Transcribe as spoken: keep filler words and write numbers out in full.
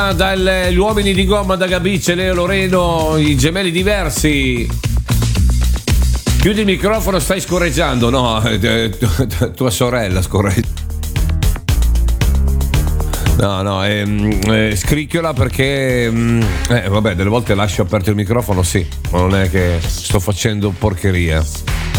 Dagli uomini di gomma da Gabice, Leo Loreno, i gemelli diversi. Chiudi il microfono, stai scorreggiando. No, tua sorella scorreggia. No, no, eh, eh, scricchiola perché eh, vabbè, delle volte lascio aperto il microfono, sì, ma non è che sto facendo porcheria.